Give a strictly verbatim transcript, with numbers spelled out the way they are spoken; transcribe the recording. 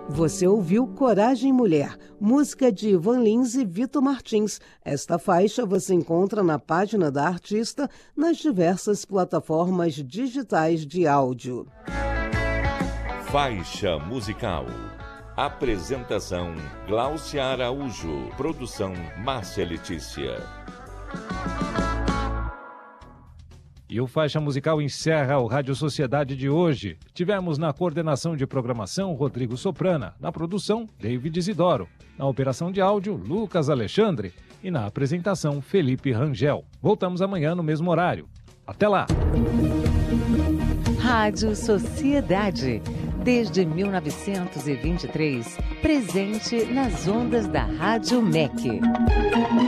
Você ouviu Coragem Mulher, música de Ivan Lins e Vitor Martins. Esta faixa você encontra na página da artista nas diversas plataformas digitais de áudio. Faixa musical. Apresentação Gláucia Araújo. Produção Márcia Letícia. E o Faixa Musical encerra o Rádio Sociedade de hoje. Tivemos na coordenação de programação Rodrigo Soprana, na produção David Isidoro, na operação de áudio Lucas Alexandre e na apresentação Felipe Rangel. Voltamos amanhã no mesmo horário. Até lá! Rádio Sociedade. Desde mil novecentos e vinte e três, presente nas ondas da Rádio M E C.